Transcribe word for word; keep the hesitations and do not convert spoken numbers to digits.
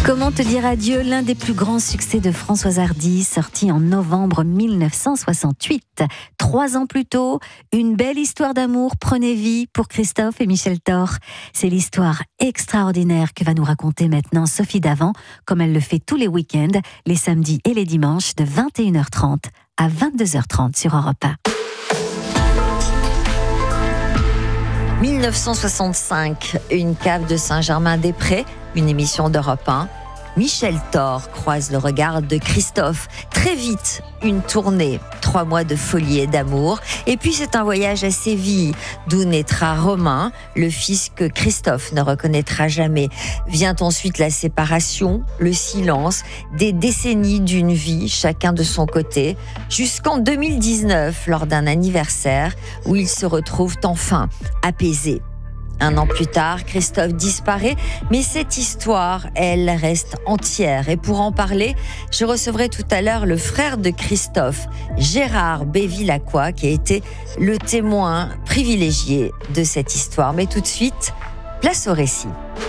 Comment te dire adieu, l'un des plus grands succès de Françoise Hardy, sorti en novembre mille neuf cent soixante-huit. Trois ans plus tôt, une belle histoire d'amour prenait vie pour Christophe et Michel Thor. C'est l'histoire extraordinaire que va nous raconter maintenant Sophie Davant, comme elle le fait tous les week-ends, les samedis et les dimanches de vingt et une heures trente à vingt-deux heures trente sur Europe un. mille neuf cent soixante-cinq, une cave de Saint-Germain-des-Prés, une émission d'Europe un. Michel Thor croise le regard de Christophe. Très vite, une tournée, trois mois de folie et d'amour. Et puis c'est un voyage à Séville, d'où naîtra Romain, le fils que Christophe ne reconnaîtra jamais. Vient ensuite la séparation, le silence, des décennies d'une vie, chacun de son côté, jusqu'en deux mille dix-neuf, lors d'un anniversaire, où ils se retrouvent enfin apaisés. Un an plus tard, Christophe disparaît, mais cette histoire, elle reste entière. Et pour en parler, je recevrai tout à l'heure le frère de Christophe, Gérard Bévilacqua, qui a été le témoin privilégié de cette histoire. Mais tout de suite, place au récit.